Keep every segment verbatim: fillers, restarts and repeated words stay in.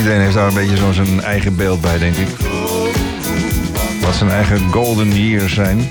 Iedereen heeft daar een beetje zo zijn eigen beeld bij, denk ik. Wat zijn eigen golden years zijn.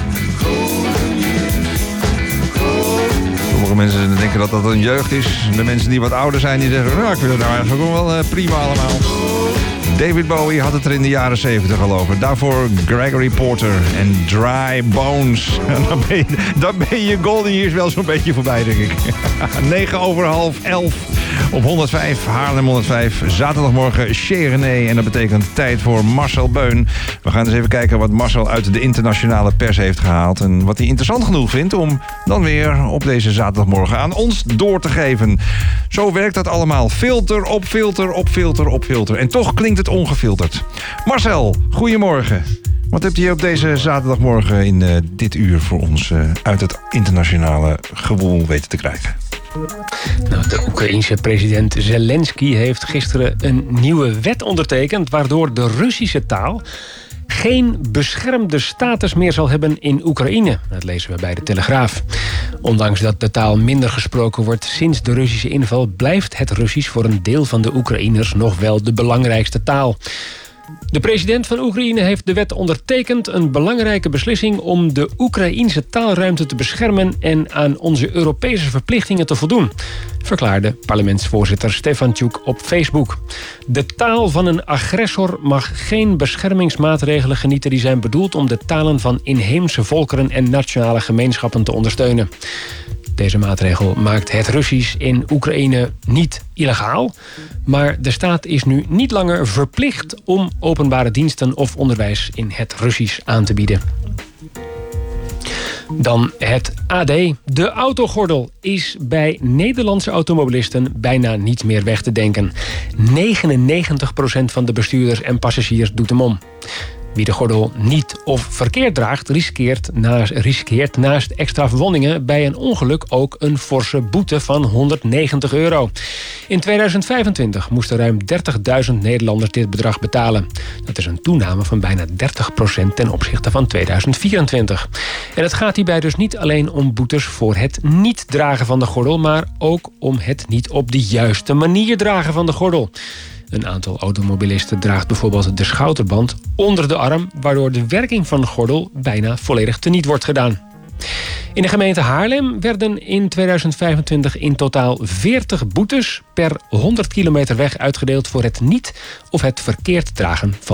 Sommige mensen denken dat dat een jeugd is. De mensen die wat ouder zijn, die zeggen... nou, ik vind het nou eigenlijk ook wel uh, prima allemaal. David Bowie had het er in de jaren zeventig al over. Daarvoor Gregory Porter en Dry Bones. En dan, ben je, dan ben je golden years wel zo'n beetje voorbij, denk ik. negen over half elf op honderdvijf, Haarlem honderdvijf. Zaterdagmorgen Chez René. En dat betekent tijd voor Marcel Beun. We gaan eens even kijken wat Marcel uit de internationale pers heeft gehaald. En wat hij interessant genoeg vindt om dan weer op deze zaterdagmorgen aan ons door te geven. Zo werkt dat allemaal. Filter op filter op filter op filter. En toch klinkt het ongefilterd. Marcel, goedemorgen. Wat hebt u op deze zaterdagmorgen in uh, dit uur voor ons uh, uit het internationale gewoel weten te krijgen? Nou, de Oekraïense president Zelensky heeft gisteren een nieuwe wet ondertekend, waardoor de Russische taal geen beschermde status meer zal hebben in Oekraïne. Dat lezen we bij de Telegraaf. Ondanks dat de taal minder gesproken wordt sinds de Russische inval, blijft het Russisch voor een deel van de Oekraïners nog wel de belangrijkste taal. De president van Oekraïne heeft de wet ondertekend, een belangrijke beslissing om de Oekraïense taalruimte te beschermen en aan onze Europese verplichtingen te voldoen, verklaarde parlementsvoorzitter Stefanchuk op Facebook. De taal van een agressor mag geen beschermingsmaatregelen genieten die zijn bedoeld om de talen van inheemse volkeren en nationale gemeenschappen te ondersteunen. Deze maatregel maakt het Russisch in Oekraïne niet illegaal, maar de staat is nu niet langer verplicht om openbare diensten of onderwijs in het Russisch aan te bieden. Dan het A D. De autogordel is bij Nederlandse automobilisten bijna niet meer weg te denken. negenennegentig procent van de bestuurders en passagiers doet hem om. Wie de gordel niet of verkeerd draagt, riskeert naast, riskeert naast extra verwondingen bij een ongeluk ook een forse boete van honderdnegentig euro. In tweeduizend vijfentwintig moesten ruim dertigduizend Nederlanders dit bedrag betalen. Dat is een toename van bijna dertig procent ten opzichte van tweeduizend vierentwintig. En het gaat hierbij dus niet alleen om boetes voor het niet dragen van de gordel, maar ook om het niet op de juiste manier dragen van de gordel. Een aantal automobilisten draagt bijvoorbeeld de schouderband onder de arm, waardoor de werking van de gordel bijna volledig teniet wordt gedaan. In de gemeente Haarlem werden in tweeduizend vijfentwintig in totaal veertig boetes per honderd kilometer weg uitgedeeld voor het niet of het verkeerd dragen van